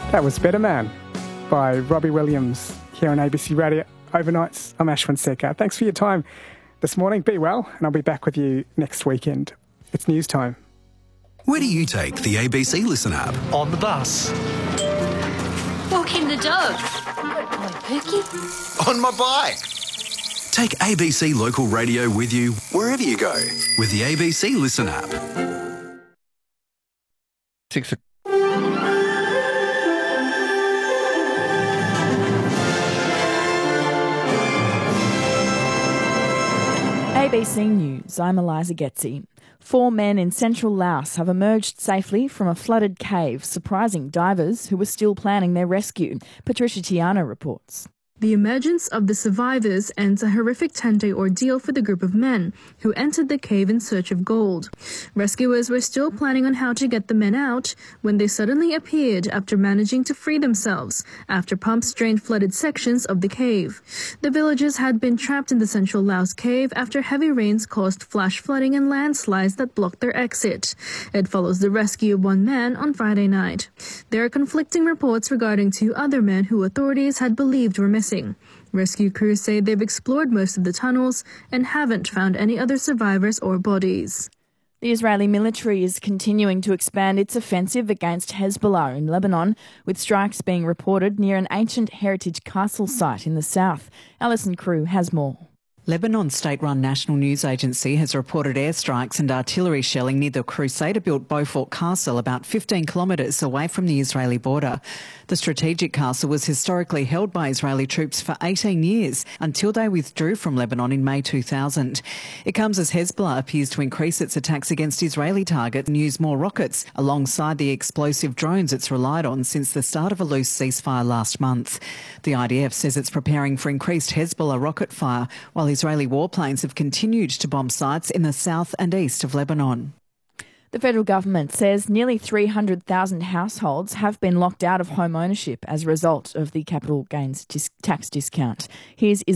That was Better Man by Robbie Williams here on ABC Radio Overnights. I'm Ash Fonseca. Thanks for your time this morning. Be well, and I'll be back with you next weekend. It's news time. Where do you take the ABC Listen app? On the bus. Walking the dog. On Pookie. On my bike. Take ABC Local Radio with you wherever you go with the ABC Listen app. 6 ABC News, I'm Eliza Getzi. 4 men in central Laos have emerged safely from a flooded cave, surprising divers who were still planning their rescue. Patricia Tiana reports. The emergence of the survivors ends a horrific 10-day ordeal for the group of men who entered the cave in search of gold. Rescuers were still planning on how to get the men out when they suddenly appeared after managing to free themselves after pumps drained flooded sections of the cave. The villagers had been trapped in the central Laos cave after heavy rains caused flash flooding and landslides that blocked their exit. It follows the rescue of one man on Friday night. There are conflicting reports regarding 2 other men who authorities had believed were missing. Rescue crews say they've explored most of the tunnels and haven't found any other survivors or bodies. The Israeli military is continuing to expand its offensive against Hezbollah in Lebanon, with strikes being reported near an ancient heritage castle site in the south. Alison Crew has more. Lebanon's state-run national news agency has reported airstrikes and artillery shelling near the Crusader-built Beaufort Castle, about 15 kilometres away from the Israeli border. The strategic castle was historically held by Israeli troops for 18 years until they withdrew from Lebanon in May 2000. It comes as Hezbollah appears to increase its attacks against Israeli targets and use more rockets alongside the explosive drones it's relied on since the start of a loose ceasefire last month. The IDF says it's preparing for increased Hezbollah rocket fire, while Israeli warplanes have continued to bomb sites in the south and east of Lebanon. The federal government says nearly 300,000 households have been locked out of home ownership as a result of the capital gains tax discount. Here's